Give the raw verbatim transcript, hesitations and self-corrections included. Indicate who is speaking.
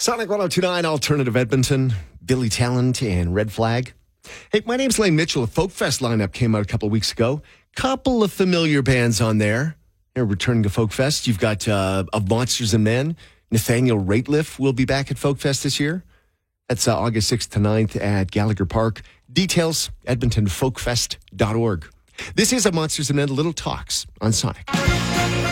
Speaker 1: Sonic one oh two point nine Alternative Edmonton, Billy Talent and Red Flag. Hey, my name's Lane Mitchell. A Folk Fest lineup came out a couple of weeks ago. Couple of familiar bands on there. They're returning to Folk Fest. You've got uh, Of Monsters and Men. Nathaniel Rateliff will be back at Folk Fest this year. That's uh, August sixth to ninth at Gallagher Park. Details, edmonton folk fest dot org. This is Of Monsters and Men Little Talks on Sonic.